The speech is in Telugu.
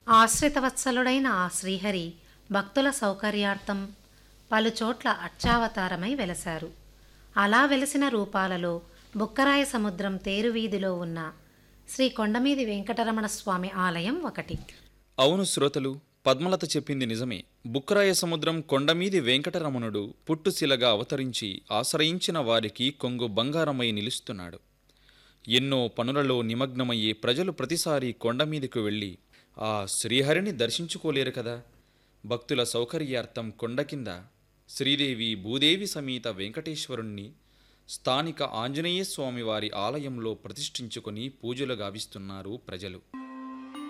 ఆశ్రితవత్సలుడైన ఆ శ్రీహరి భక్తుల సౌకర్యార్థం పలుచోట్ల అర్చావతారమై వెలశారు. అలా వెలసిన రూపాలలో బుక్కరాయ సముద్రం తేరువీధిలో ఉన్న శ్రీ కొండమీది వెంకటరమణ స్వామి ఆలయం ఒకటి. అవును శ్రోతలు, పద్మలత చెప్పింది నిజమే. బుక్కరాయ సముద్రం కొండమీది వెంకటరమణుడు పుట్టుశిలగా అవతరించి ఆశ్రయించిన వారికి కొంగు బంగారమై నిలుస్తున్నాడు. ఎన్నో పనులలో నిమగ్నమయ్యే ప్రజలు ప్రతిసారి కొండమీదికి వెళ్ళి ఆ శ్రీహరిని దర్శించుకోలేరు కదా. భక్తుల సౌకర్యార్థం కొండ కింద శ్రీదేవి భూదేవి సమేత వెంకటేశ్వరుణ్ణి స్థానిక ఆంజనేయస్వామివారి ఆలయంలో ప్రతిష్ఠించుకొని పూజలు గావిస్తున్నారు ప్రజలు.